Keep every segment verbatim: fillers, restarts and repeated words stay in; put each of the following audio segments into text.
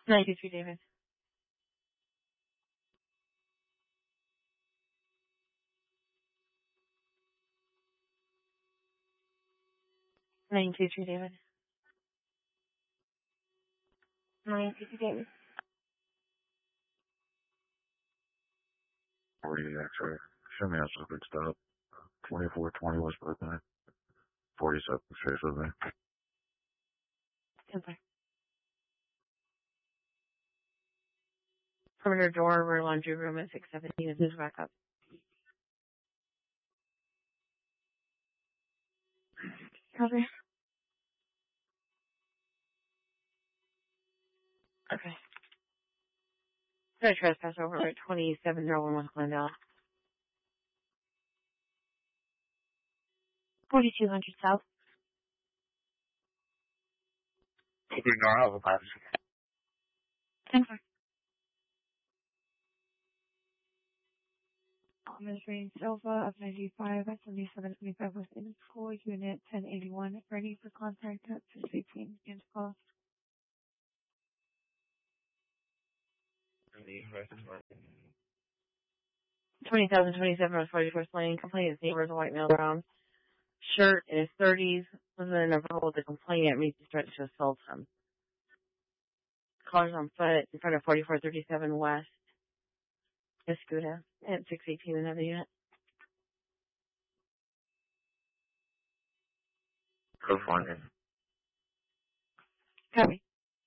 nine two three, David. nine two three, David. nine two three, David. forty X-ray. Show me that's a big stop. twenty-four twenty West Brooklyn. forty-seven Chase with me. Goodbye. Perimeter door, rear laundry room at six seventeen is back up. Copy. Okay. Gonna trespass over at twenty-seven oh one West Glendale. forty-two hundred South. Keeping our out of the ten four. Miss Rain Silva of ninety-five at seventy-seven twenty-five West Indian School, Unit ten eighty-one, ready for contact at six eighteen. End call. twenty thousand twenty-seven West forty-first Lane. Complaint is neighbor is a white male brown shirt in his thirties. Was in a verbal the complainant meets the threat to assault him. Cars on foot in front of forty-four thirty-seven West Escuda at six eighteen. Another unit. Go find him. Copy.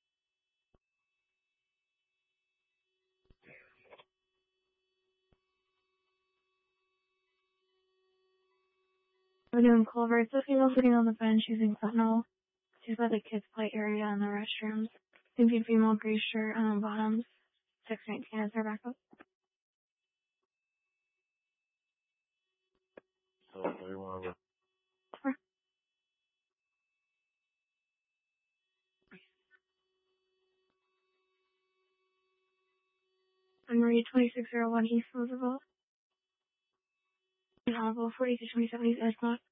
We're doing Culver. It's a female sitting on the bench using fentanyl. She's by the kids' play area in the restrooms. Thinking female gray shirt on the bottoms. six nineteen is her backup. So, what do you want to Sure. I'm Marie twenty-six oh one East Roosevelt. Honorable forty-two twenty-seven East Edgemont.